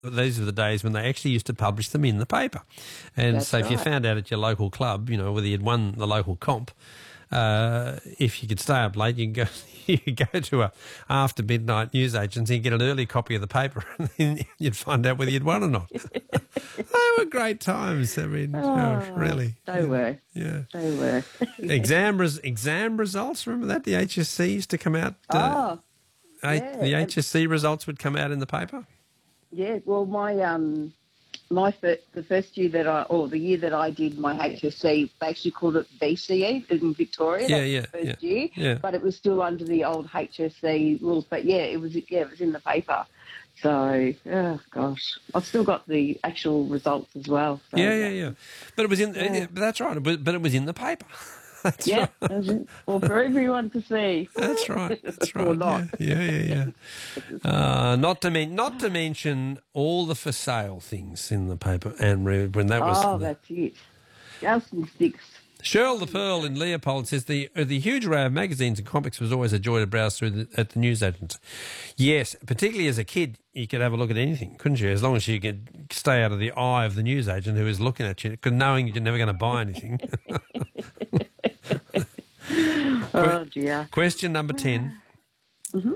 these are the days when they actually used to publish them in the paper. And That's so if you right. found out at your local club, whether you'd won the local comp, if you could stay up late, you could go to a after midnight news agency and get an early copy of the paper, and then you'd find out whether you'd won or not. They were great times. I mean, really. They were. Yeah. They were. Exam results, remember that? The HSC used to come out. Yeah. The HSC results would come out in the paper? Yeah, well, the first year the year that I did my HSC, they actually called it BCE in Victoria. Yeah. First year, yeah. but it was still under the old HSC rules. But it was in the paper. So, oh gosh, I've still got the actual results as well. So, Yeah. But it was in. That's right. But it was in the paper. That's right. Well, for everyone to see. That's right. Or not. Yeah. Not to mention all the for sale things in the paper, and when that was. Oh, that's it. Just in sticks. Cheryl the Pearl in Leopold says the huge array of magazines and comics was always a joy to browse through at the newsagents. Yes, particularly as a kid, you could have a look at anything, couldn't you? As long as you could stay out of the eye of the newsagent who is looking at you, knowing you're never going to buy anything. Oh, dear. Question number 10. Mm-hmm.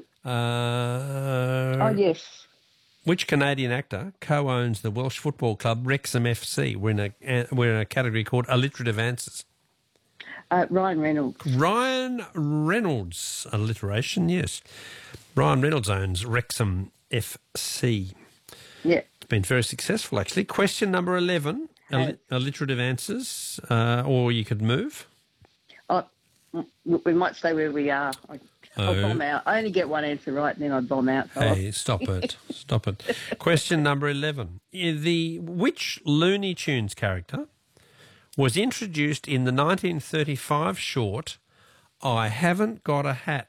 Yes. Which Canadian actor co-owns the Welsh football club Wrexham FC? We're in a category called alliterative answers. Ryan Reynolds. Ryan Reynolds, alliteration, yes. Ryan Reynolds owns Wrexham FC. Yeah. It's been very successful, actually. Question number 11, alliterative answers, or you could move. We might stay where we are. I'll bomb out. I only get one answer right, and then I bomb out. So Hey, stop it. Stop it. Question number 11. Which Looney Tunes character was introduced in the 1935 short I Haven't Got a Hat?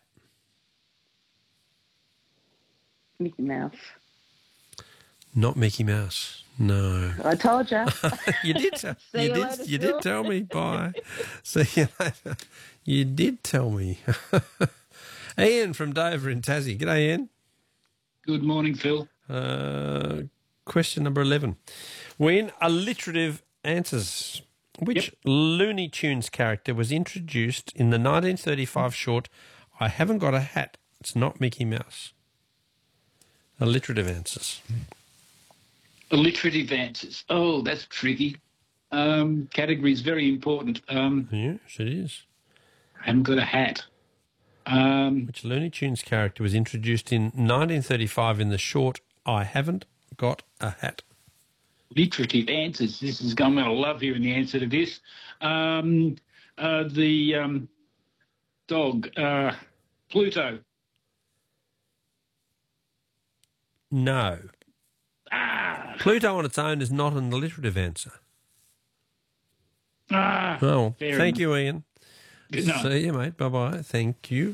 Mickey Mouse. Not Mickey Mouse. No. I told you. You did. You did tell me. Bye. See you later. You did tell me. Ian from Dover in Tassie. G'day, Ian. Good morning, Phil. Question number 11. We're in alliterative answers. Which Looney Tunes character was introduced in the 1935 short I Haven't Got a Hat? It's not Mickey Mouse. Alliterative answers. Alliterative answers. Oh, that's tricky. Category is very important. Yes, it is. I haven't got a hat. Which Looney Tunes character was introduced in 1935 in the short I Haven't Got a Hat? Alliterative answers. I'm going to love hearing the answer to this. The dog, Pluto. No. Pluto on its own is not an alliterative answer. Oh, thank you, Ian. Good night. See you, mate. Bye-bye. Thank you.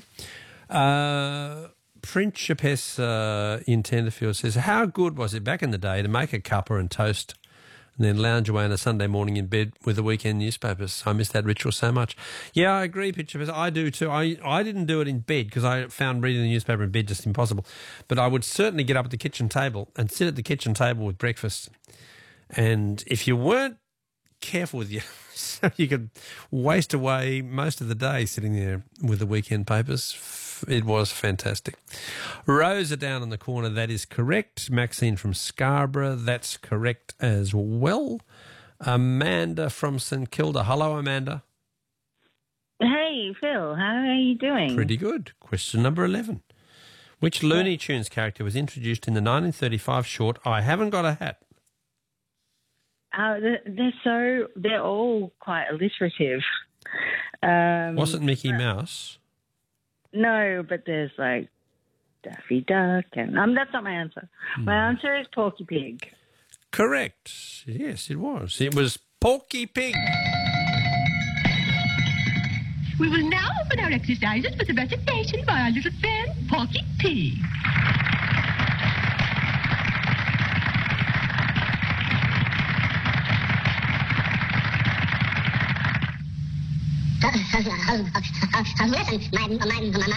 Prince Chapes in Tenterfield says, how good was it back in the day to make a cuppa and toast and then lounge away on a Sunday morning in bed with the weekend newspapers? I miss that ritual so much. Yeah, I agree, Prince Chapes. I do too. I didn't do it in bed because I found reading the newspaper in bed just impossible. But I would certainly get up at the kitchen table and sit at the kitchen table with breakfast. And if you weren't careful with you, so you could waste away most of the day sitting there with the weekend papers. It was fantastic. Rosa down in the corner, that is correct. Maxine from Scarborough, that's correct as well. Amanda from St Kilda. Hello, Amanda. Hey, Phil, how are you doing? Pretty good. Question number 11. Which Looney Tunes character was introduced in the 1935 short I Haven't Got a Hat? They're all quite alliterative. Wasn't Mickey Mouse? No, but there's like Daffy Duck, and that's not my answer. My answer is Porky Pig. Correct. Yes, it was. It was Porky Pig. We will now open our exercises with a recitation by our little friend, Porky Pig. Listen, my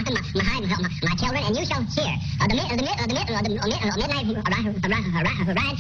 children, and you shall hear of the midnight ride